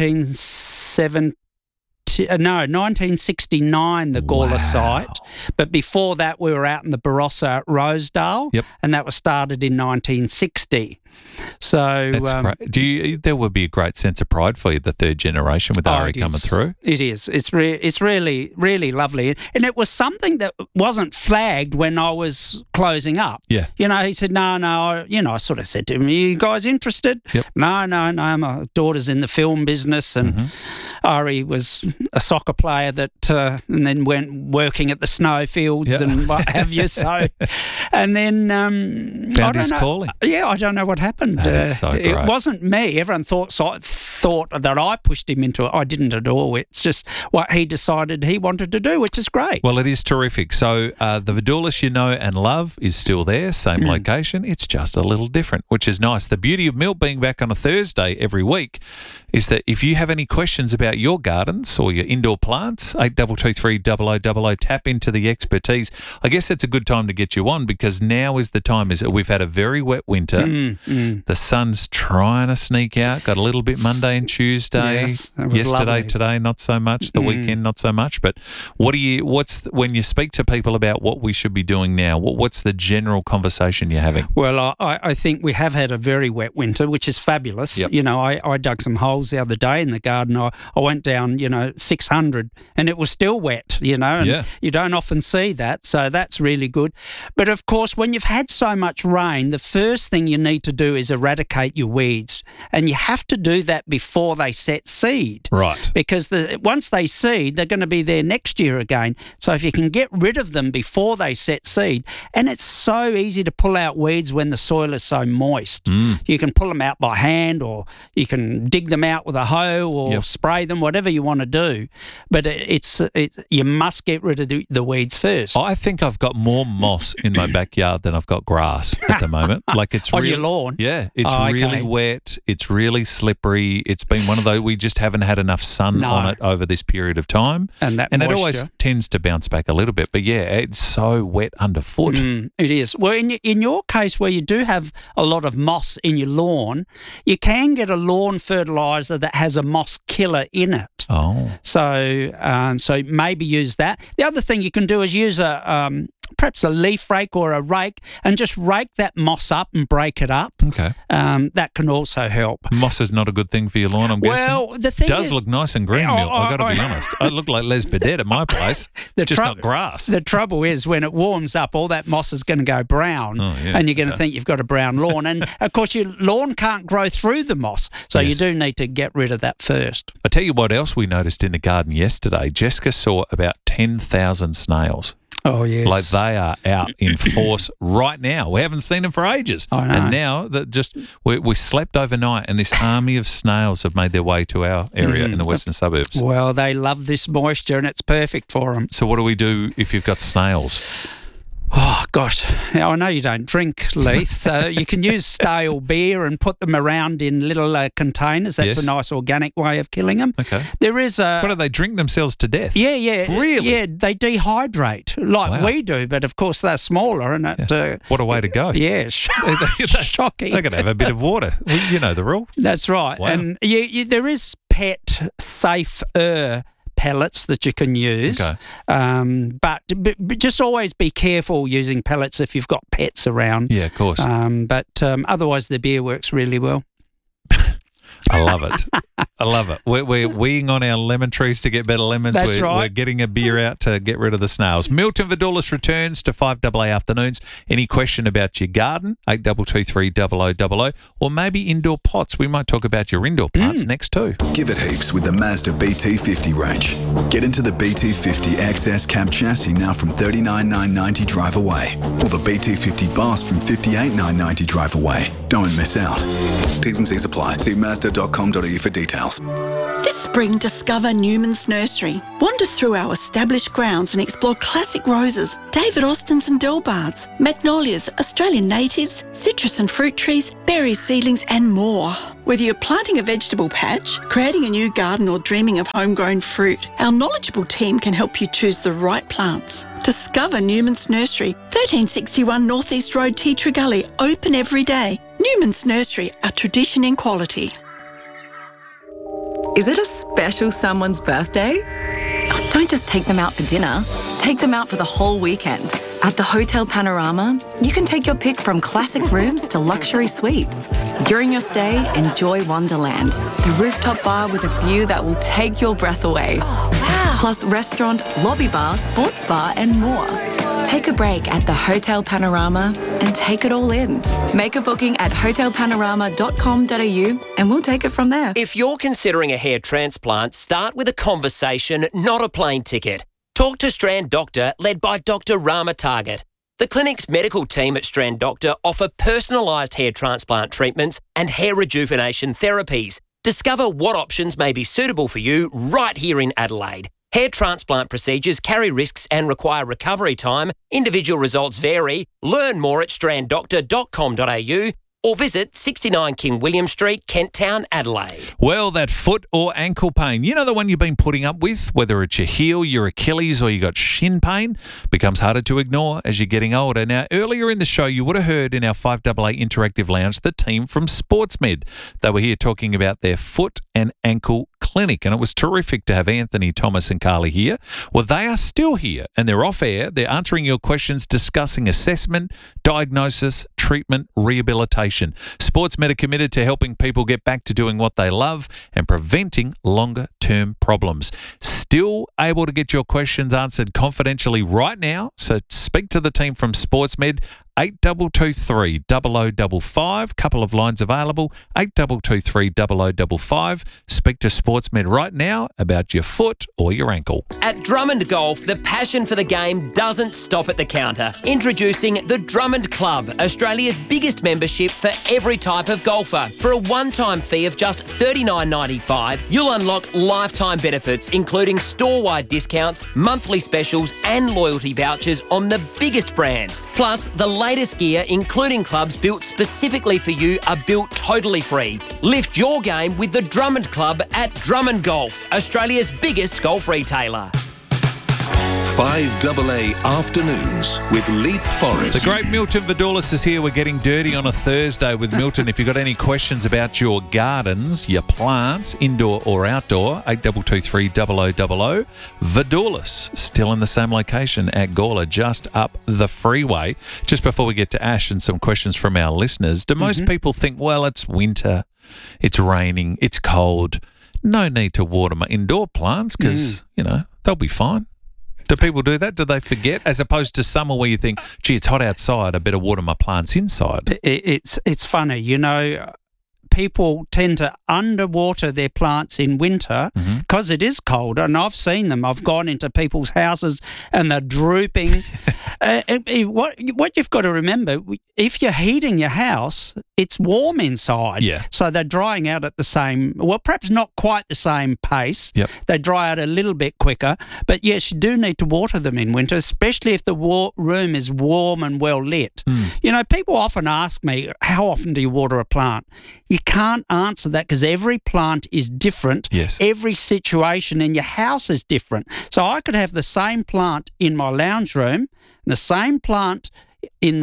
1969, the Gawler site. But before that, we were out in the Barossa at Rosedale, and that was started in 1960. So that's great. There would be a great sense of pride for you, the third generation with Ari coming through. It is. It's really, really lovely. And it was something that wasn't flagged when I was closing up. Yeah. He said, no. I sort of said to him, are you guys interested? Yep. No. My daughter's in the film business, and Ari was a soccer player that and then went working at the snowfields and what have you. So, and then found his calling. Yeah, I don't know what happened. That is so great. It wasn't me. Everyone thought that I pushed him into it. I didn't at all. It's just what he decided he wanted to do, which is great. Well, it is terrific. So the Vidoulis you know and love is still there, same location. It's just a little different, which is nice. The beauty of Milt being back on a Thursday every week is that if you have any questions about your gardens or your indoor plants, 8223 0000, tap into the expertise. I guess it's a good time to get you on because now is the time. We've had a very wet winter. The sun's trying to sneak out. Got a little bit Monday and Tuesday. Yes, it was yesterday, lovely. today, not so much. The weekend, not so much. But when you speak to people about what we should be doing now, what's the general conversation you're having? Well, I think we have had a very wet winter, which is fabulous. Yep. I dug some holes the other day in the garden. I went down, 600 and it was still wet, and you don't often see that. So that's really good. But of course, when you've had so much rain, the first thing you need to do is eradicate your weeds. And you have to do that before they set seed. Right. Because once they seed, they're going to be there next year again. So if you can get rid of them before they set seed, and it's so easy to pull out weeds when the soil is so moist. You can pull them out by hand, or you can dig them out with a hoe or spray them, whatever you want to do. But you must get rid of the weeds first. I think I've got more moss in my backyard than I've got grass at the moment. Like it's on your lawn. Yeah, it's really wet. It's really slippery. It's been one of those. We just haven't had enough sun on it over this period of time, and it always tends to bounce back a little bit. But yeah, it's so wet underfoot. It is. Well, in your case, where you do have a lot of moss in your lawn, you can get a lawn fertiliser that has a moss killer in it. Oh, so maybe use that. The other thing you can do is use perhaps a leaf rake or a rake and just rake that moss up and break it up. Okay. That can also help. Moss is not a good thing for your lawn, I'm guessing. Well, the thing does look nice and green, Milt. I've got to be honest. I look like Les Bidet at my place. It's just not grass. The trouble is when it warms up, all that moss is going to go brown, and you're going to think you've got a brown lawn. And, of course, your lawn can't grow through the moss, so you do need to get rid of that first. I tell you what else we noticed in the garden yesterday. Jessica saw about 10,000 snails. Oh, yes. Like they are out in force right now. We haven't seen them for ages. I know. And now that we slept overnight and this army of snails have made their way to our area in the western suburbs. Well, they love this moisture and it's perfect for them. So what do we do if you've got snails? Oh, gosh. I know you don't drink, Leith, so you can use stale beer and put them around in little containers. That's a nice organic way of killing them. Okay. There is what do they drink themselves to death? Yeah. Really? Yeah, they dehydrate like we do, but of course they're smaller. And what a way to go. Yeah, shocking. They're going to have a bit of water. You know the rule. That's right. Wow. And there is pet safer pellets that you can use, but just always be careful using pellets if you've got pets around. Yeah, of course. But otherwise the beer works really well. I love it. I love it. We're weeing on our lemon trees to get better lemons. That's right. We're getting a beer out to get rid of the snails. Milton Vidoulis returns to 5AA Afternoons. Any question about your garden, 8223 0000, or maybe indoor pots. We might talk about your indoor plants next too. Give it heaps with the Mazda BT50 range. Get into the BT50 XS cab chassis now from $39,990 drive away, or the BT50 Boss from $58,990 drive away. Don't miss out. T's and C's apply. See Mazda.com.au for details. This spring, discover Newman's Nursery. Wander through our established grounds and explore classic roses, David Austins and Delbards, magnolias, Australian natives, citrus and fruit trees, berries, seedlings and more. Whether you're planting a vegetable patch, creating a new garden or dreaming of homegrown fruit, our knowledgeable team can help you choose the right plants. Discover Newman's Nursery, 1361 North East Road, Tea Tree Gully, open every day. Newman's Nursery, a tradition in quality. Is it a special someone's birthday? Oh, don't just take them out for dinner. Take them out for the whole weekend. At the Hotel Panorama, you can take your pick from classic rooms to luxury suites. During your stay, enjoy Wonderland, the rooftop bar with a view that will take your breath away. Oh, wow. Plus restaurant, lobby bar, sports bar and more. Take a break at the Hotel Panorama and take it all in. Make a booking at hotelpanorama.com.au and we'll take it from there. If you're considering a hair transplant, start with a conversation, not a plane ticket. Talk to Strand Doctor, led by Dr. Rama Target. The clinic's medical team at Strand Doctor offer personalised hair transplant treatments and hair rejuvenation therapies. Discover what options may be suitable for you right here in Adelaide. Hair transplant procedures carry risks and require recovery time. Individual results vary. Learn more at stranddoctor.com.au or visit 69 King William Street, Kent Town, Adelaide. Well, that foot or ankle pain, you know the one you've been putting up with, whether it's your heel, your Achilles, or you got shin pain, becomes harder to ignore as you're getting older. Now, earlier in the show, you would have heard in our 5AA Interactive Lounge the team from SportsMed. They were here talking about their foot and ankle clinic, and it was terrific to have Anthony, Thomas and Carly here. Well, they are still here, and they're off air. They're answering your questions, discussing assessment, diagnosis, treatment, rehabilitation. SportsMed are committed to helping people get back to doing what they love and preventing longer-term problems. Still able to get your questions answered confidentially right now, so speak to the team from SportsMed. 8223 0055. Couple of lines available. 8223 0055. Speak to SportsMed right now about your foot or your ankle. At Drummond Golf, the passion for the game doesn't stop at the counter. Introducing the Drummond Club, Australia's biggest membership for every type of golfer. For a one-time fee of just $39.95, you'll unlock lifetime benefits, including store-wide discounts, monthly specials and loyalty vouchers on the biggest brands. Plus, the latest gear, including clubs built specifically for you, are built totally free. Lift your game with the Drummond Club at Drummond Golf, Australia's biggest golf retailer. 5AA Afternoons with Leith Forrest. The great Milton Vidoulis is here. We're getting dirty on a Thursday with Milton. If you've got any questions about your gardens, your plants, indoor or outdoor, 8223 0000. Vidoulis, still in the same location at Gawler, just up the freeway. Just before we get to Ash and some questions from our listeners, do most people think, well, it's winter, it's raining, it's cold, no need to water my indoor plants because, you know, they'll be fine? Do people do that? Do they forget? As opposed to summer where you think, gee, it's hot outside, I better water my plants inside. It's funny, you know, people tend to underwater their plants in winter because it is cold, and I've seen them. I've gone into people's houses and they're drooping. What you've got to remember, if you're heating your house, it's warm inside. Yeah. So they're drying out at the same, well, perhaps not quite the same pace. Yep. They dry out a little bit quicker. But yes, you do need to water them in winter, especially if the room is warm and well lit. You know, people often ask me, how often do you water a plant? You can't answer that because every plant is different. Yes. Every situation in your house is different. So I could have the same plant in my lounge room, the same plant in the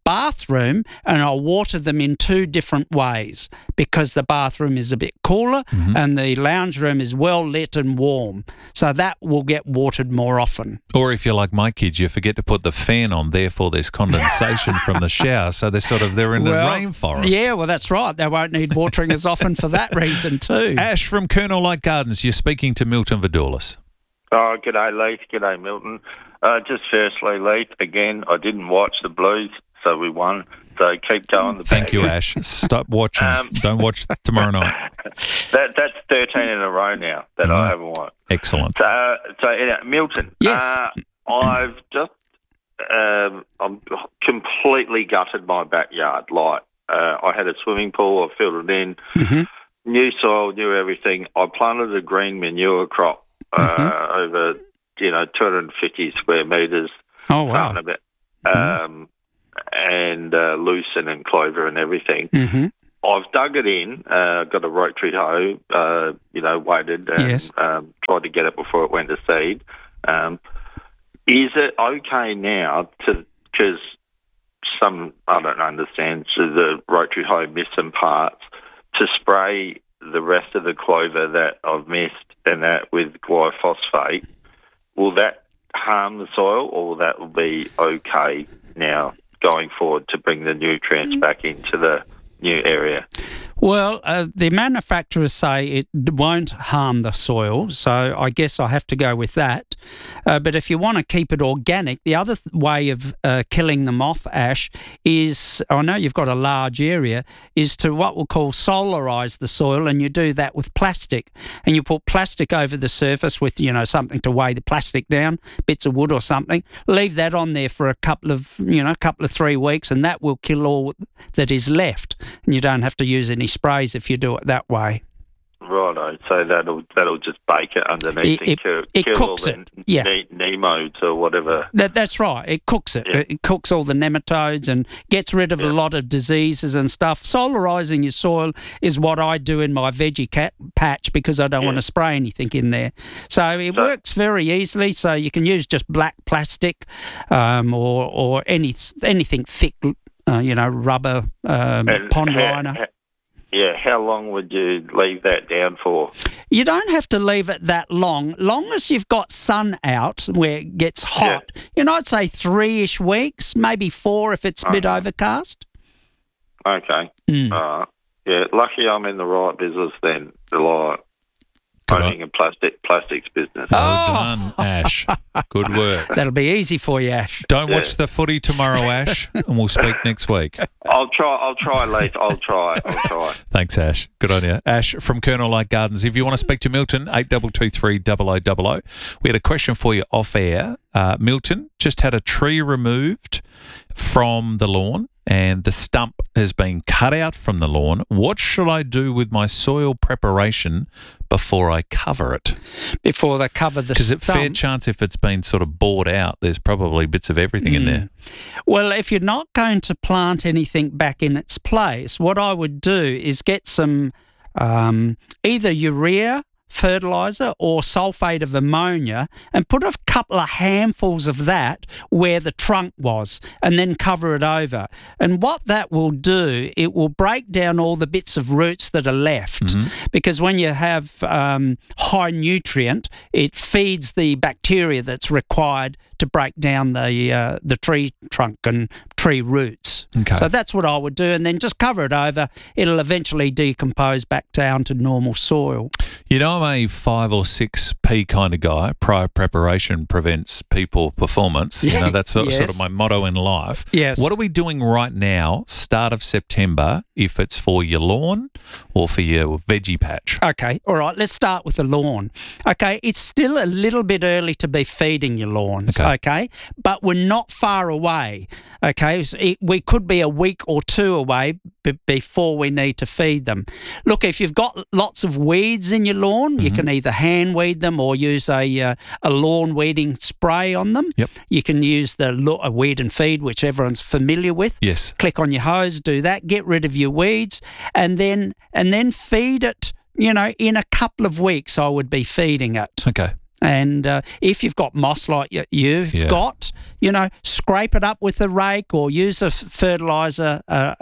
bathroom and I'll water them in 2 different ways because the bathroom is a bit cooler and the lounge room is well lit and warm. So that will get watered more often. Or if you're like my kids, you forget to put the fan on, therefore there's condensation from the shower. So they're in the rainforest. Yeah, well, that's right. They won't need watering as often for that reason too. Ash from Colonel Light Gardens, you're speaking to Milton Vidoulis. Oh, g'day, Leith. G'day, Milton. Just firstly, Leith, again, I didn't watch the Blues, so we won. So keep going. Thank you, Ash. Stop watching. Don't watch tomorrow night. That's 13 in a row now that I haven't watched. Excellent. So Milton. Yes. I've just I'm completely gutted my backyard. Like I had a swimming pool. I filled it in. New soil, new everything. I planted a green manure crop over 250 square metres. Oh wow! And lucerne and clover and everything. I've dug it in, got a rotary hoe, waited and tried to get it before it went to seed. Is it okay now because I don't understand, so the rotary hoe missed some parts, to spray the rest of the clover that I've missed and that with glyphosate? Will that harm the soil, or will that be okay now going forward to bring the nutrients back into the new area? Well, the manufacturers say it won't harm the soil, so I guess I have to go with that. But if you want to keep it organic, the other way of killing them off, Ash, is, I know you've got a large area, is to what we'll call solarise the soil, and you do that with plastic. And you put plastic over the surface with, something to weigh the plastic down, bits of wood or something. Leave that on there for a couple of 3 weeks, and that will kill all that is left. And you don't have to use any sprays if you do it that way. Righto, so that'll just bake it underneath and kill cooks all the nematodes or whatever. That's right, it cooks it. It cooks all the nematodes and gets rid of a lot of diseases and stuff. Solarising your soil is what I do in my veggie patch because I don't want to spray anything in there. So it works very easily, so you can use just black plastic or anything thick, rubber, pond liner. How long would you leave that down for? You don't have to leave it that long as you've got sun out where it gets hot. I'd say 3-ish weeks, maybe 4 if it's a bit overcast. Okay. Lucky I'm in the right business then, owning a plastics business. Well done, Ash. Good work. That'll be easy for you, Ash. Don't watch the footy tomorrow, Ash, and we'll speak next week. I'll try, Leith. I'll try. Thanks, Ash. Good on you. Ash from Colonel Light Gardens. If you want to speak to Milton, 8223 0000. We had a question for you off air. Milton just had a tree removed from the lawn and the stump has been cut out from the lawn. What should I do with my soil preparation before I cover it? Before they cover the stump? Because fair chance if it's been sort of bored out, there's probably bits of everything in there. Well, if you're not going to plant anything back in its place, what I would do is get some either urea fertiliser or sulphate of ammonia and put a couple of handfuls of that where the trunk was and then cover it over. And what that will do, it will break down all the bits of roots that are left because when you have high nutrient, it feeds the bacteria that's required to break down the tree trunk and tree roots. Okay. So that's what I would do, and then just cover it over. It'll eventually decompose back down to normal soil. I'm a 5 or 6P kind of guy. Prior preparation prevents people performance. That's sort of my motto in life. Yes. What are we doing right now, start of September, if it's for your lawn or for your veggie patch? Okay, all right, let's start with the lawn. Okay, it's still a little bit early to be feeding your lawns, okay? But we're not far away, okay? We could be a week or 2 away before we need to feed them. Look, if you've got lots of weeds in your lawn, you can either hand weed them or use a lawn weeding spray on them. Yep. You can use the weed and feed, which everyone's familiar with. Yes. Click on your hose, do that, get rid of your weeds, and then feed it. In a couple of weeks, I would be feeding it. Okay. And if you've got moss like you've got, scrape it up with a rake or use a fertiliser,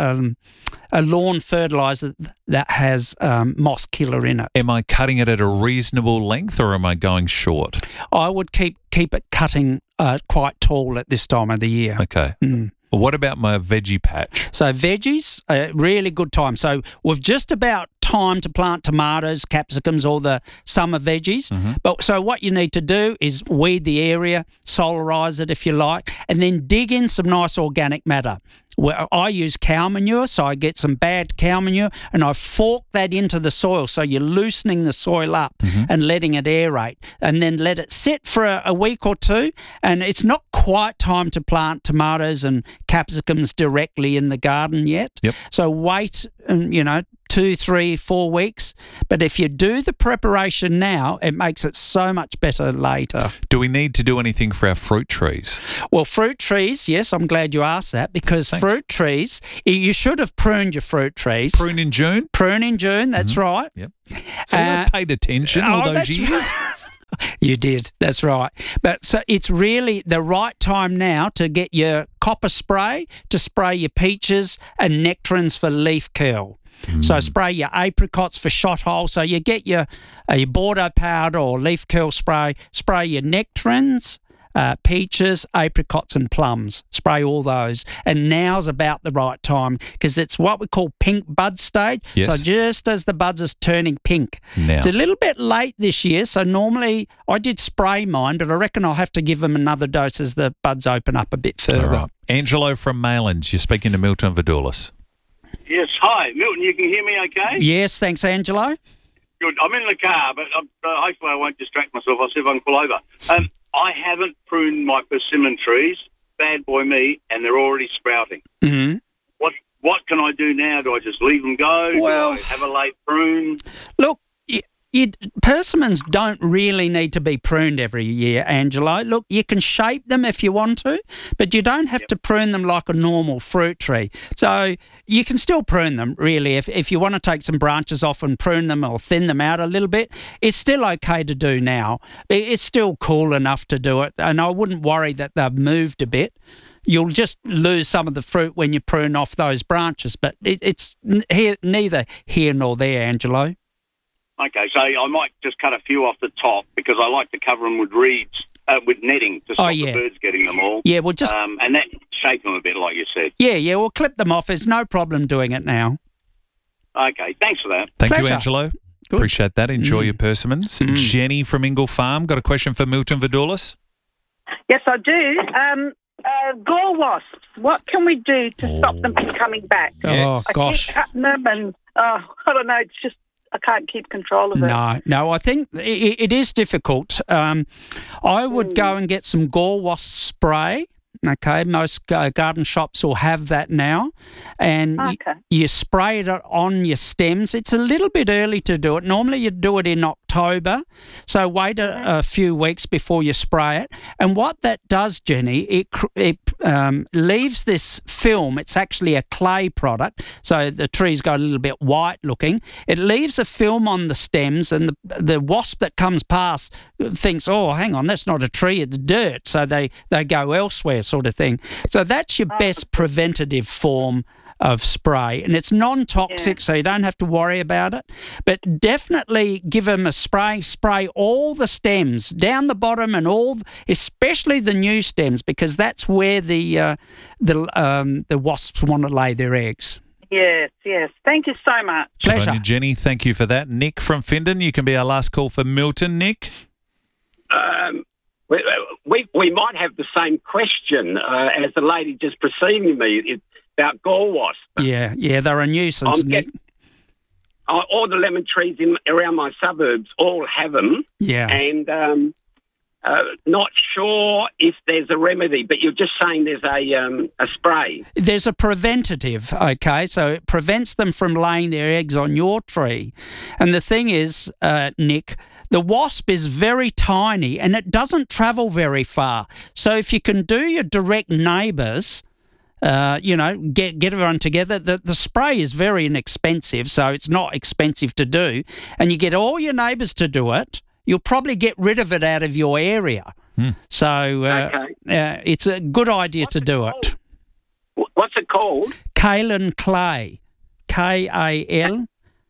a lawn fertiliser that has moss killer in it. Am I cutting it at a reasonable length or am I going short? I would keep it cutting quite tall at this time of the year. Okay. Well, what about my veggie patch? So veggies, really good time. So we've just about time to plant tomatoes, capsicums, all the summer veggies. But so what you need to do is weed the area, solarise it if you like, and then dig in some nice organic matter. Well, I use cow manure, so I get some bad cow manure and I fork that into the soil. So you're loosening the soil up and letting it aerate, and then let it sit for a week or two. And it's not quite time to plant tomatoes and capsicums directly in the garden yet. So wait, 2, 3, 4 weeks. But if you do the preparation now, it makes it so much better later. Do we need to do anything for our fruit trees? Well, fruit trees, yes, I'm glad you asked that, because fruit trees, you should have pruned your fruit trees. Prune in June? Prune in June, that's right. So I paid attention all those years. You did, that's right. But so it's really the right time now to get your copper spray to spray your peaches and nectarines for leaf curl. So spray your apricots for shot hole. So you get your Bordeaux powder or leaf curl spray, spray your nectarines, peaches, apricots and plums. Spray all those. And now's about the right time because it's what we call pink bud stage. So just as the buds is turning pink. It's a little bit late this year, so normally I did spray mine, but I reckon I'll have to give them another dose as the buds open up a bit further. All right. Angelo from Maylands, you're speaking to Milton Vidoulis. Yes, hi. Milton, you can hear me okay? Yes, thanks, Angelo. Good. I'm in the car, but hopefully I won't distract myself. I'll see if I can pull over. I haven't pruned my persimmon trees, bad boy me, and they're already sprouting. What can I do now? Do I just leave them go? Well, do I have a late prune? Look, persimmons don't really need to be pruned every year, Angelo. Look, you can shape them if you want to, but you don't have to prune them like a normal fruit tree. So you can still prune them, really. If you want to take some branches off and prune them or thin them out a little bit, it's still okay to do now. It's still cool enough to do it, and I wouldn't worry that they've moved a bit. You'll just lose some of the fruit when you prune off those branches, but it's neither here nor there, Angelo. Okay, so I might just cut a few off the top because I like to cover them with reeds, with netting to stop the birds getting them all. Yeah, well, just and that shape them a bit, like you said. Yeah, we'll clip them off. There's no problem doing it now. Okay, thanks for that. Thank you, Angelo. Good. Appreciate that. Enjoy your persimmons. Jenny from Ingle Farm, got a question for Milton Vidoulis? Yes, I do. Gall wasps, what can we do to stop them from coming back? Oh, gosh. I keep cutting them and, I don't know, it's just, I can't keep control of it. No, I think it is difficult. I would go and get some gall wasp spray. Okay, most garden shops will have that now. And you spray it on your stems. It's a little bit early to do it. Normally you do it in October, so wait a few weeks before you spray it. And what that does, Jenny, it leaves this film. It's actually a clay product, so the trees go a little bit white looking. It leaves a film on the stems, and the wasp that comes past thinks, oh, hang on, that's not a tree, it's dirt. So they go elsewhere, sort of thing. So that's your best preventative form of spray, and it's non-toxic, so you don't have to worry about it. But definitely give them a spray all the stems down the bottom and especially the new stems, because that's where the wasps want to lay their eggs. Yes. Thank you so much. Pleasure. Jenny, thank you for that. Nick from Findon, you can be our last call for Milton. Nick? We might have the same question as the lady just preceding me about gall wasps. Yeah, they're a nuisance, Nick. All the lemon trees around my suburbs all have them. Yeah. And not sure if there's a remedy, but you're just saying there's a spray. There's a preventative, okay? So it prevents them from laying their eggs on your tree. And the thing is, Nick, the wasp is very tiny and it doesn't travel very far. So if you can do your direct neighbours, get everyone together. The spray is very inexpensive, so it's not expensive to do. And you get all your neighbours to do it, you'll probably get rid of it out of your area. So it's a good idea to do it. What's it called? Kaolin Clay. K-A-L.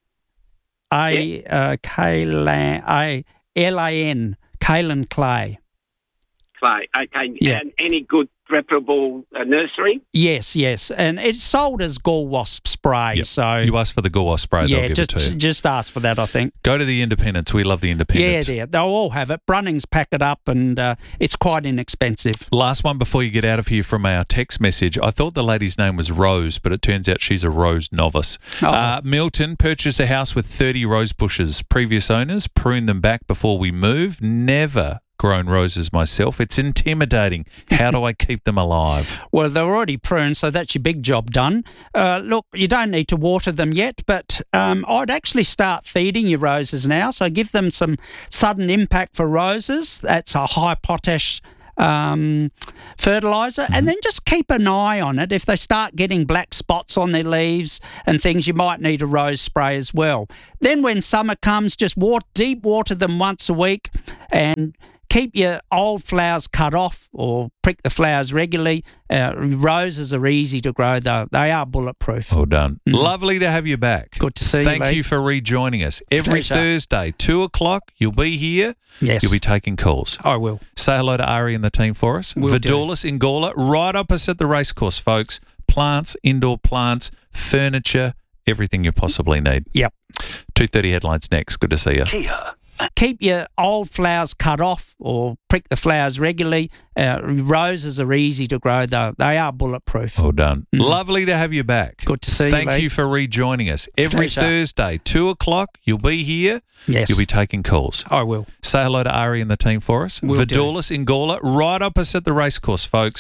K-L-A-N. Kaolin Clay. Clay. Okay. Yeah. And any good reputable nursery? Yes. And it's sold as gall wasp spray. Yep. So you ask for the gall wasp spray, they'll give it to you. Just ask for that, I think. Go to the Independents. We love the Independents. Yeah, they'll all have it. Brunnings pack it up, and it's quite inexpensive. Last one before you get out of here from our text message. I thought the lady's name was Rose, but it turns out she's a rose novice. Milton purchased a house with 30 rose bushes. Previous owners pruned them back before we moved. Never grown roses myself. It's intimidating. How do I keep them alive? Well, they're already pruned, so that's your big job done. Look, you don't need to water them yet, but I'd actually start feeding your roses now. So give them some sudden impact for roses. That's a high potash fertilizer, and then just keep an eye on it. If they start getting black spots on their leaves and things, you might need a rose spray as well. Then when summer comes, just deep water them once a week, and keep your old flowers cut off or prick the flowers regularly. Roses are easy to grow, though. They are bulletproof. Well done. Lovely to have you back. Good to see you, Thank you for rejoining us. Every Thursday, 2 o'clock, you'll be here. Yes. You'll be taking calls. I will. Say hello to Ari and the team for us. Vidulis in Gawler, right opposite the racecourse, folks. Plants, indoor plants, furniture, everything you possibly need. Yep. 2:30 headlines next. Good to see you. Kia. Keep your old flowers cut off or prick the flowers regularly. Roses are easy to grow, though. They are bulletproof. Well done. Lovely to have you back. Good to see you, Thank you for rejoining us. Every Thursday, 2 o'clock, you'll be here. Yes. You'll be taking calls. I will. Say hello to Ari and the team for us. Vidulis in Gawler, right opposite the racecourse, folks.